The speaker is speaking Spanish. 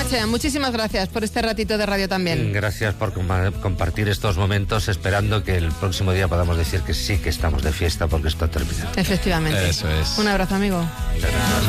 Chema, muchísimas gracias por este ratito de radio también. Gracias por compartir estos momentos, esperando que el próximo día podamos decir que sí que estamos de fiesta porque esto ha terminado. Efectivamente. Eso es. Un abrazo, amigo. Gracias.